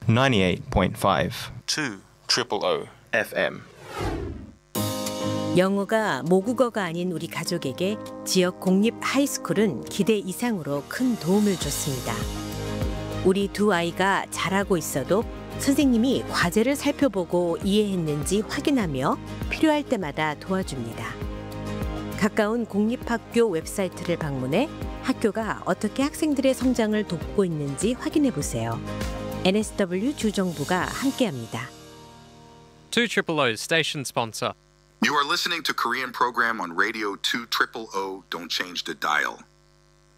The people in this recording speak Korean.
98.5 2 FM. 영어가 모국어가 아닌 우리 가족에게 지역 공립 하이스쿨은 기대 이상으로 큰 도움을 줬습니다. 우리 두 아이가 잘하고 있어도 선생님이 과제를 살펴보고 이해했는지 확인하며 필요할 때마다 도와줍니다. 가까운 공립학교 웹사이트를 방문해 학교가 어떻게 학생들의 성장을 돕고 있는지 확인해 보세요. NSW 주정부가 함께합니다. 2OOO's station sponsor. You are listening to Korean program on Radio 2OOO. Don't change the dial.